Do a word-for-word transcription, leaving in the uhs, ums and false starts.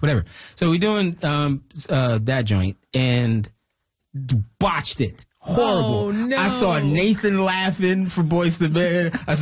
whatever. So we doing um, uh, that joint and botched it. Horrible. Oh, no. I saw Nathan laughing for Boyz two Men. I